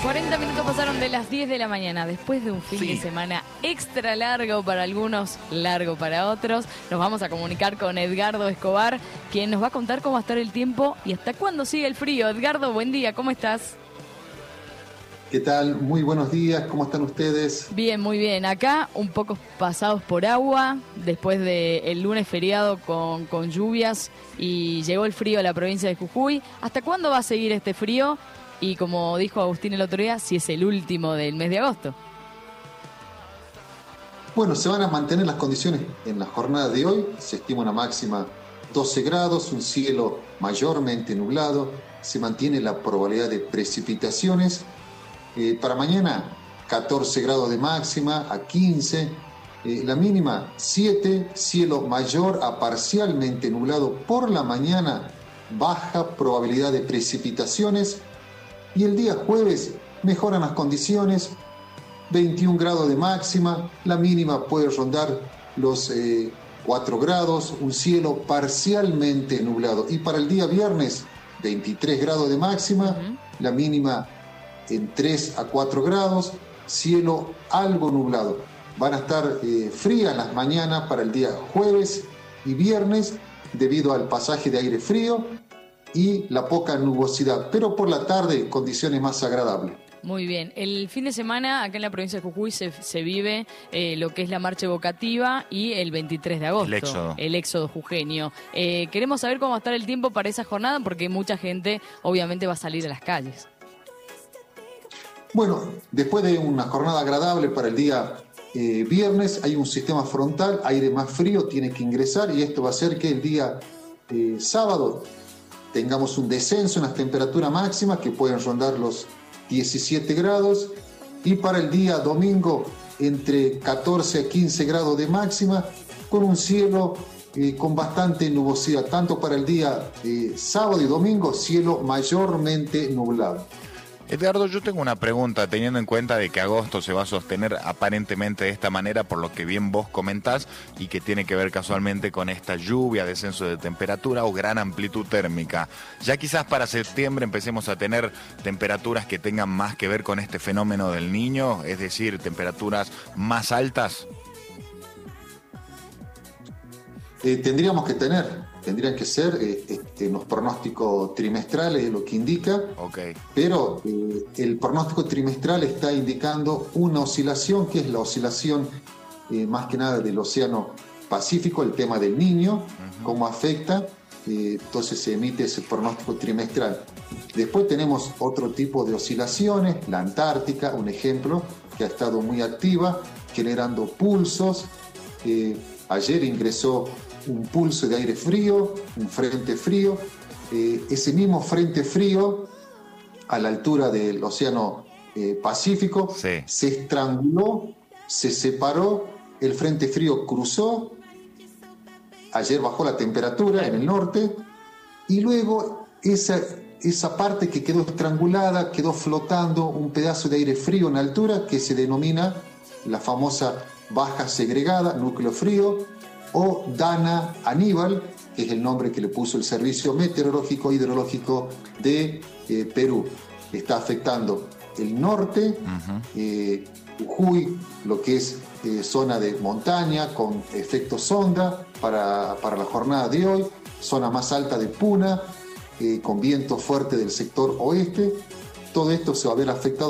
40 minutos pasaron de las 10 de la mañana. Después de un fin de semana extra largo para algunos, largo para otros, nos vamos a comunicar con Edgardo Escobar, quien nos va a contar cómo va a estar el tiempo y hasta cuándo sigue el frío. Edgardo, buen día, ¿cómo estás? ¿Qué tal? Muy buenos días, ¿cómo están ustedes? Bien, muy bien. Acá un poco pasados por agua, después del lunes feriado con lluvias y llegó el frío a la provincia de Jujuy. ¿Hasta cuándo va a seguir este frío? Y como dijo Agustín el otro día, si es el último del mes de agosto. Bueno, se van a mantener las condiciones en la jornada de hoy. Se estima una máxima 12 grados, un cielo mayormente nublado. Se mantiene la probabilidad de precipitaciones. Para mañana, 14 grados de máxima a 15. La mínima, 7. Cielo mayor a parcialmente nublado por la mañana. Baja probabilidad de precipitaciones. Y el día jueves mejoran las condiciones, 21 grados de máxima, la mínima puede rondar los 4 grados, un cielo parcialmente nublado. Y para el día viernes, 23 grados de máxima, la mínima en 3 a 4 grados, cielo algo nublado. Van a estar frías las mañanas para el día jueves y viernes debido al pasaje de aire frío y la poca nubosidad, pero por la tarde condiciones más agradables. Muy bien. El fin de semana acá en la provincia de Jujuy se vive lo que es la marcha evocativa y el 23 de agosto. El éxodo jujeño. Queremos saber cómo va a estar el tiempo para esa jornada porque mucha gente obviamente va a salir a las calles. Bueno, después de una jornada agradable para el día viernes, hay un sistema frontal, aire más frío tiene que ingresar y esto va a hacer que el día sábado tengamos un descenso en las temperaturas máximas que pueden rondar los 17 grados y para el día domingo entre 14 a 15 grados de máxima con un cielo con bastante nubosidad, tanto para el día sábado y domingo, cielo mayormente nublado. Edgardo, yo tengo una pregunta, teniendo en cuenta de que agosto se va a sostener aparentemente de esta manera, por lo que bien vos comentás, y que tiene que ver casualmente con esta lluvia, descenso de temperatura o gran amplitud térmica. Ya quizás para septiembre empecemos a tener temperaturas que tengan más que ver con este fenómeno del Niño, es decir, temperaturas más altas. Tendrían que ser los pronósticos trimestrales, lo que indica, pero el pronóstico trimestral está indicando una oscilación, que es la oscilación más que nada del Océano Pacífico, el tema del Niño, cómo afecta, entonces se emite ese pronóstico trimestral. Después tenemos otro tipo de oscilaciones, la Antártica, un ejemplo, que ha estado muy activa, generando pulsos. Ayer ingresó un pulso de aire frío, un frente frío. Ese mismo frente frío, a la altura del Océano Pacífico, se estranguló, se separó, el frente frío cruzó. Ayer bajó la temperatura en el norte y luego esa parte que quedó estrangulada, quedó flotando un pedazo de aire frío en altura que se denomina la famosa baja segregada, núcleo frío, o Dana Aníbal, que es el nombre que le puso el Servicio Meteorológico Hidrológico de Perú. Está afectando el norte, Jujuy, lo que es zona de montaña con efecto sonda para la jornada de hoy, zona más alta de Puna, con viento fuerte del sector oeste. Todo esto se va a ver afectado